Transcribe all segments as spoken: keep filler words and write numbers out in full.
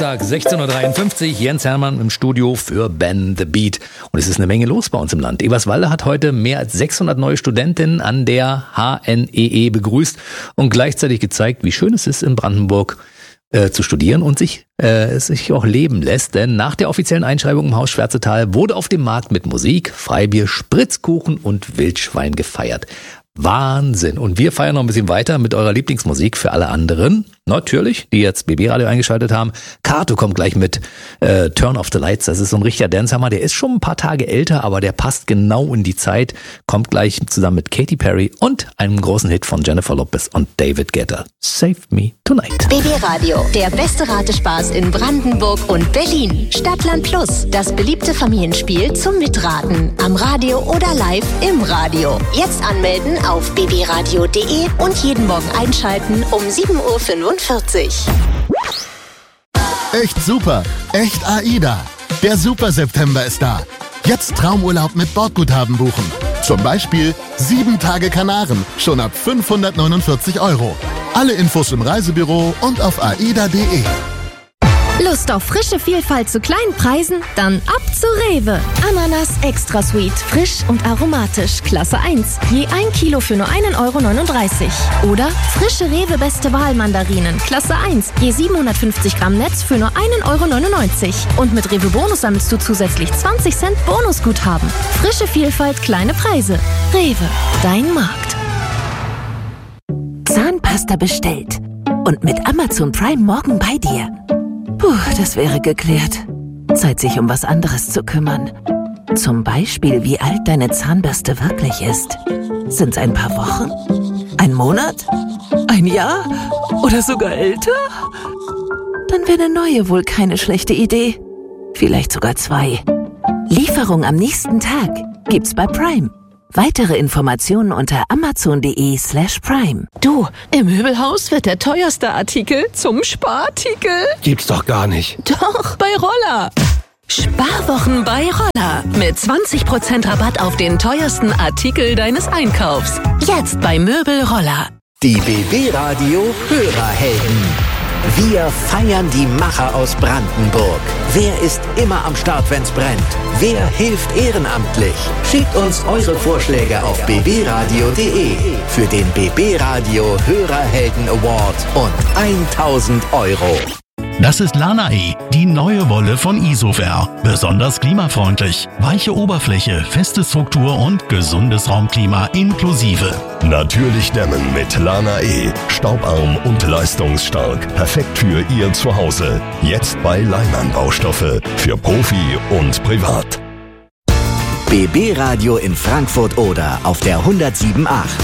sechzehn Uhr dreiundfünfzig, Jens Hermann im Studio für Ben the Beat. Und es ist eine Menge los bei uns im Land. Eberswalde hat heute mehr als sechshundert neue Studentinnen an der H N E E begrüßt und gleichzeitig gezeigt, wie schön es ist, in Brandenburg äh, zu studieren und sich äh, es sich auch leben lässt. Denn nach der offiziellen Einschreibung im Haus Schwärzetal wurde auf dem Markt mit Musik, Freibier, Spritzkuchen und Wildschwein gefeiert. Wahnsinn. Und wir feiern noch ein bisschen weiter mit eurer Lieblingsmusik für alle anderen. Natürlich, die jetzt B B Radio eingeschaltet haben. Kato kommt gleich mit äh, Turn Off the Lights. Das ist so ein richtiger Dancehammer. Der ist schon ein paar Tage älter, aber der passt genau in die Zeit. Kommt gleich zusammen mit Katy Perry und einem großen Hit von Jennifer Lopez und David Guetta. Save Me Tonight. B B Radio, der beste Ratespaß in Brandenburg und Berlin. Stadtland Plus, das beliebte Familienspiel zum Mitraten. Am Radio oder live im Radio. Jetzt anmelden auf b b radio punkt d e und jeden Morgen einschalten um sieben Uhr fünfundvierzig. Echt super, echt AIDA. Der Super September ist da. Jetzt Traumurlaub mit Bordguthaben buchen. Zum Beispiel sieben Tage Kanaren, schon ab fünfhundertneunundvierzig Euro. Alle Infos im Reisebüro und auf aida punkt de. Lust auf frische Vielfalt zu kleinen Preisen? Dann ab zu Rewe. Ananas Extra Sweet, frisch und aromatisch, Klasse eins. Je ein Kilo für nur einen Euro neununddreißig. Oder frische Rewe Beste Wahl Mandarinen, Klasse eins. Je siebenhundertfünfzig Gramm Netz für nur einen Euro neunundneunzig. Und mit Rewe Bonus sammelst du zusätzlich zwanzig Cent Bonusguthaben. Frische Vielfalt, kleine Preise. Rewe, dein Markt. Zahnpasta bestellt. Und mit Amazon Prime morgen bei dir. Puh, das wäre geklärt. Zeit, sich um was anderes zu kümmern. Zum Beispiel, wie alt deine Zahnbürste wirklich ist. Sind's ein paar Wochen? Ein Monat? Ein Jahr? Oder sogar älter? Dann wäre eine neue wohl keine schlechte Idee. Vielleicht sogar zwei. Lieferung am nächsten Tag gibt's bei Prime. Weitere Informationen unter amazon.de slash prime. Du, im Möbelhaus wird der teuerste Artikel zum Sparartikel. Gibt's doch gar nicht. Doch, bei Roller. Sparwochen bei Roller. Mit zwanzig Prozent Rabatt auf den teuersten Artikel deines Einkaufs. Jetzt bei Möbel Roller. Die B B Radio Hörerhelden. Wir feiern die Macher aus Brandenburg. Wer ist immer am Start, wenn's brennt? Wer hilft ehrenamtlich? Schickt uns eure Vorschläge auf b b radio punkt de für den B B Radio Hörerhelden Award und tausend Euro. Das ist Lana-E, die neue Wolle von Isover. Besonders klimafreundlich. Weiche Oberfläche, feste Struktur und gesundes Raumklima inklusive. Natürlich dämmen mit Lana-E. Staubarm und leistungsstark. Perfekt für Ihr Zuhause. Jetzt bei Leimann Baustoffe. Für Profi und Privat. B B Radio in Frankfurt-Oder auf der hundertsieben Komma acht.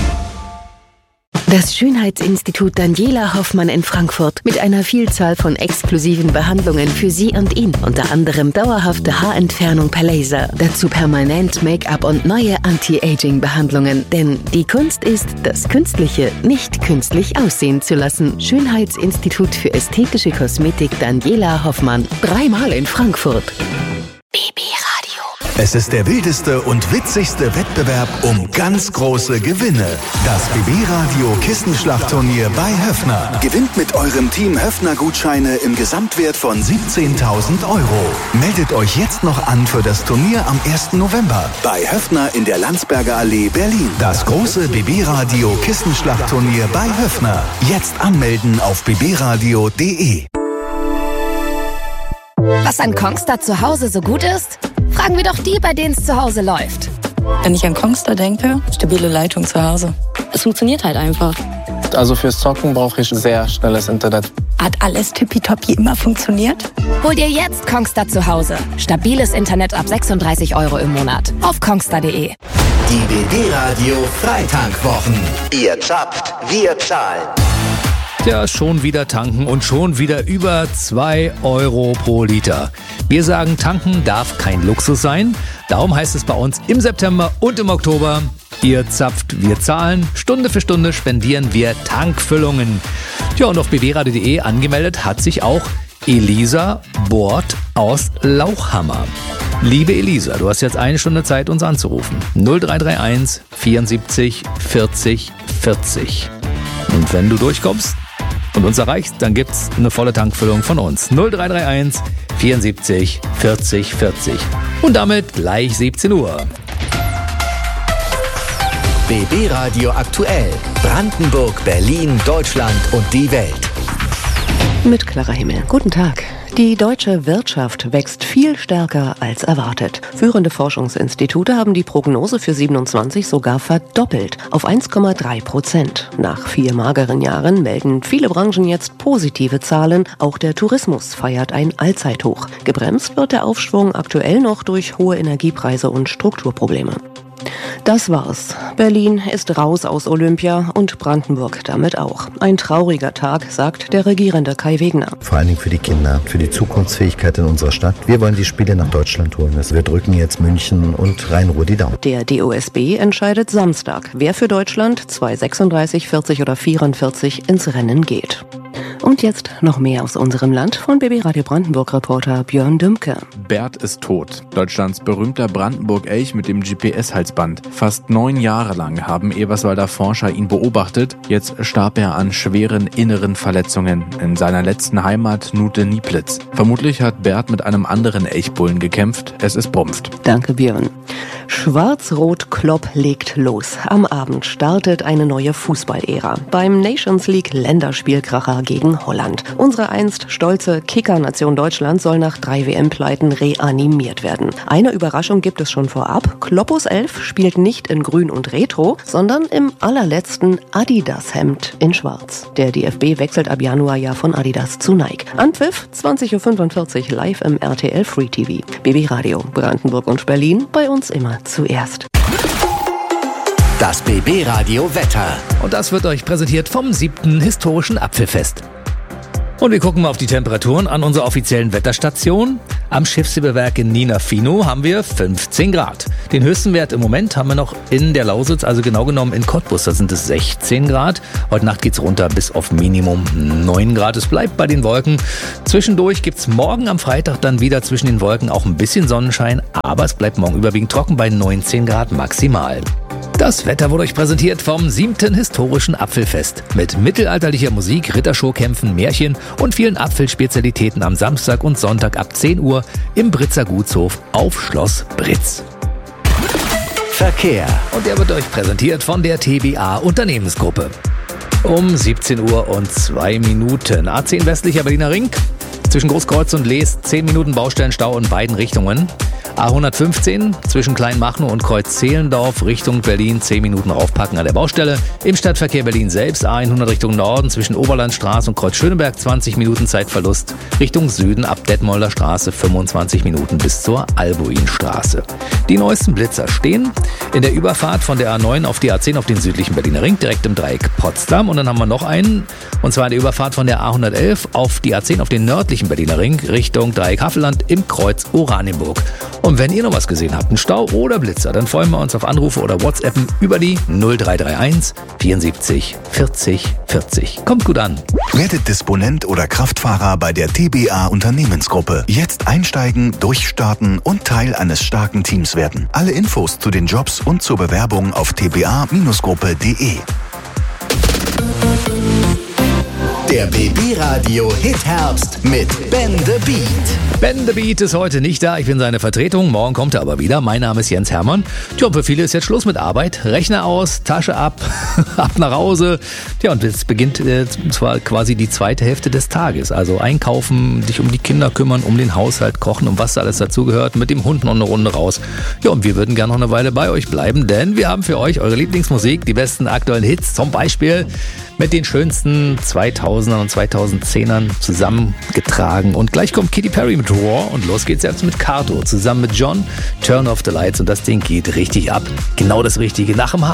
Das Schönheitsinstitut Daniela Hoffmann in Frankfurt mit einer Vielzahl von exklusiven Behandlungen für Sie und ihn. Unter anderem dauerhafte Haarentfernung per Laser, dazu permanent Make-up und neue Anti-Aging-Behandlungen. Denn die Kunst ist, das Künstliche nicht künstlich aussehen zu lassen. Schönheitsinstitut für ästhetische Kosmetik Daniela Hoffmann. Dreimal in Frankfurt. B B Radio. Es ist der wildeste und witzigste Wettbewerb um ganz große Gewinne. Das B B Radio Kissenschlachtturnier bei Höffner. Gewinnt mit eurem Team Höffner Gutscheine im Gesamtwert von siebzehntausend Euro. Meldet euch jetzt noch an für das Turnier am ersten November bei Höffner in der Landsberger Allee, Berlin. Das große B B Radio Kissenschlachtturnier bei Höffner. Jetzt anmelden auf b b radio punkt de. Was an Kongstar zu Hause so gut ist? Fragen wir doch die, bei denen es zu Hause läuft. Wenn ich an Kongstar denke, stabile Leitung zu Hause. Es funktioniert halt einfach. Also fürs Zocken brauche ich sehr schnelles Internet. Hat alles tippitoppi immer funktioniert? Hol dir jetzt Kongstar zu Hause. Stabiles Internet ab sechsunddreißig Euro im Monat. Auf kongstar punkt de. Die B B Radio Freitankwwochen. Ihr zapft, wir zahlen. Ja, schon wieder tanken und schon wieder über zwei Euro pro Liter. Wir sagen, tanken darf kein Luxus sein. Darum heißt es bei uns im September und im Oktober, ihr zapft, wir zahlen. Stunde für Stunde spendieren wir Tankfüllungen. Ja, und auf b b radio punkt de angemeldet hat sich auch Elisa Bort aus Lauchhammer. Liebe Elisa, du hast jetzt eine Stunde Zeit, uns anzurufen. null drei drei eins vierundsiebzig vierzig vierzig. Und wenn du durchkommst, und uns erreicht, dann gibt's eine volle Tankfüllung von uns. null drei drei eins vierundsiebzig vierzig vierzig. Und damit gleich siebzehn Uhr. B B Radio aktuell. Brandenburg, Berlin, Deutschland und die Welt. Mit klarer Himmel. Guten Tag. Die deutsche Wirtschaft wächst viel stärker als erwartet. Führende Forschungsinstitute haben die Prognose für siebenundzwanzig sogar verdoppelt auf eins Komma drei Prozent. Nach vier mageren Jahren melden viele Branchen jetzt positive Zahlen. Auch der Tourismus feiert ein Allzeithoch. Gebremst wird der Aufschwung aktuell noch durch hohe Energiepreise und Strukturprobleme. Das war's. Berlin ist raus aus Olympia und Brandenburg damit auch. Ein trauriger Tag, sagt der Regierende Kai Wegner. Vor allen Dingen für die Kinder, für die Zukunftsfähigkeit in unserer Stadt. Wir wollen die Spiele nach Deutschland holen. Also wir drücken jetzt München und Rhein-Ruhr die Daumen. Der D O S B entscheidet Samstag, wer für Deutschland zwei sechsunddreißig, vierzig oder vierundvierzig ins Rennen geht. Und jetzt noch mehr aus unserem Land von B B Radio Brandenburg-Reporter Björn Dümke. Bert ist tot. Deutschlands berühmter Brandenburg-Elch mit dem G P S-Halsband. Fast neun Jahre lang haben Eberswalder Forscher ihn beobachtet. Jetzt starb er an schweren inneren Verletzungen in seiner letzten Heimat Nute-Nieplitz. Vermutlich hat Bert mit einem anderen Elchbullen gekämpft. Es ist Brunft. Danke, Björn. Schwarz-Rot-Klopp legt los. Am Abend startet eine neue Fußballära beim Nations League Länderspielkracher gegen Holland. Unsere einst stolze Kickernation Deutschland soll nach drei W M-Pleiten reanimiert werden. Eine Überraschung gibt es schon vorab. Kloppos Elf spielt nicht in Grün und Retro, sondern im allerletzten Adidas-Hemd in Schwarz. Der D F B wechselt ab Januar ja von Adidas zu Nike. Anpfiff zwanzig Uhr fünfundvierzig live im R T L Free T V. B B Radio Brandenburg und Berlin, bei uns immer zuerst. Das B B Radio Wetter. Und das wird euch präsentiert vom siebten historischen Apfelfest. Und wir gucken mal auf die Temperaturen an unserer offiziellen Wetterstation. Am Schiffshebewerk in Ninafino haben wir fünfzehn Grad. Den höchsten Wert im Moment haben wir noch in der Lausitz, also genau genommen in Cottbus, da sind es sechzehn Grad. Heute Nacht geht's runter bis auf Minimum neun Grad. Es bleibt bei den Wolken. Zwischendurch gibt's morgen am Freitag dann wieder zwischen den Wolken auch ein bisschen Sonnenschein, aber es bleibt morgen überwiegend trocken bei neunzehn Grad maximal. Das Wetter wurde euch präsentiert vom siebten historischen Apfelfest. Mit mittelalterlicher Musik, Rittershowkämpfen, Märchen und vielen Apfelspezialitäten am Samstag und Sonntag ab zehn Uhr im Britzer Gutshof auf Schloss Britz. Verkehr. Und der wird euch präsentiert von der T B A Unternehmensgruppe. Um siebzehn Uhr und zwei Minuten. A zehn westlicher Berliner Ring. Zwischen Großkreuz und Lees zehn Minuten Baustellenstau in beiden Richtungen. A hundertfünfzehn zwischen Kleinmachnow und Kreuz-Zehlendorf Richtung Berlin zehn Minuten raufpacken an der Baustelle. Im Stadtverkehr Berlin selbst A hundert Richtung Norden zwischen Oberlandstraße und Kreuz-Schöneberg zwanzig Minuten Zeitverlust. Richtung Süden ab Detmolder Straße fünfundzwanzig Minuten bis zur Albuinstraße. Die neuesten Blitzer stehen in der Überfahrt von der A neun auf die A zehn auf den südlichen Berliner Ring, direkt im Dreieck Potsdam. Und dann haben wir noch einen, und zwar in der Überfahrt von der A hundertelf auf die A zehn auf den nördlichen Berliner Ring Richtung Dreieck Havelland im Kreuz Oranienburg. Und wenn ihr noch was gesehen habt, einen Stau oder Blitzer, dann freuen wir uns auf Anrufe oder WhatsAppen über die null drei drei eins vierundsiebzig vierzig vierzig. Kommt gut an. Werdet Disponent oder Kraftfahrer bei der T B A Unternehmensgruppe. Jetzt einsteigen, durchstarten und Teil eines starken Teams werden. Alle Infos zu den Jobs und zur Bewerbung auf t b a Bindestrich gruppe punkt de. Der B B Radio Hit Herbst mit Ben the Beat. Ben the Beat ist heute nicht da, ich bin seine Vertretung, morgen kommt er aber wieder. Mein Name ist Jens Hermann. Tja, für viele ist jetzt Schluss mit Arbeit. Rechner aus, Tasche ab, ab nach Hause. Tja, und jetzt beginnt äh, zwar quasi die zweite Hälfte des Tages. Also einkaufen, sich um die Kinder kümmern, um den Haushalt, kochen, um was da alles dazugehört, mit dem Hund noch eine Runde raus. Ja, und wir würden gerne noch eine Weile bei euch bleiben, denn wir haben für euch eure Lieblingsmusik, die besten aktuellen Hits, zum Beispiel mit den schönsten zweitausendern und zweitausendzehnern zusammengetragen. Und gleich kommt Katy Perry mit Raw und los geht's jetzt mit Carto zusammen mit John, Turn Off the Lights, und das Ding geht richtig ab. Genau das Richtige nach dem